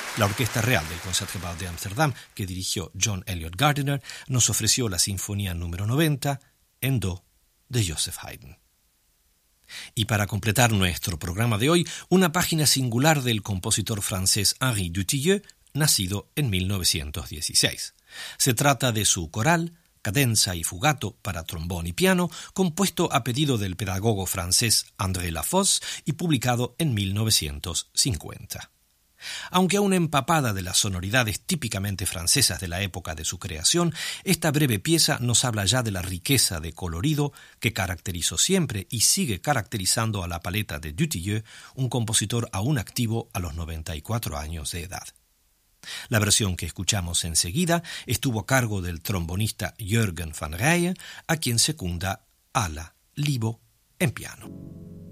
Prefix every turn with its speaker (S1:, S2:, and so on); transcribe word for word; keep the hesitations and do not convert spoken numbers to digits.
S1: La Orquesta Real del Concertgebouw de Ámsterdam, que dirigió John Eliot Gardiner, nos ofreció la Sinfonía número noventa en Do de Joseph Haydn. Y para completar nuestro programa de hoy, una página singular del compositor francés Henri Dutilleux, nacido en mil novecientos dieciséis. Se trata de su coral, cadenza y fugato para trombón y piano, compuesto a pedido del pedagogo francés André Lafosse y publicado en mil novecientos cincuenta. Aunque aún empapada de las sonoridades típicamente francesas de la época de su creación, esta breve pieza nos habla ya de la riqueza de colorido que caracterizó siempre y sigue caracterizando a la paleta de Dutilleux, un compositor aún activo a los noventa y cuatro años de edad. La versión que escuchamos enseguida estuvo a cargo del trombonista Jürgen van Rijen, a quien secunda Ala Libo en piano.